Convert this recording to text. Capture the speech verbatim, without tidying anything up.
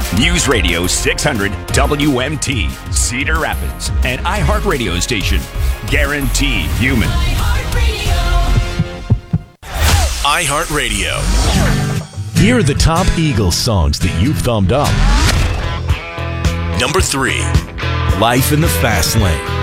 News Radio six hundred W M T, Cedar Rapids, an iHeartRadio station. Guaranteed human. iHeartRadio. Here are the top Eagles songs that you've thumbed up. Number three. Life in the Fast Lane.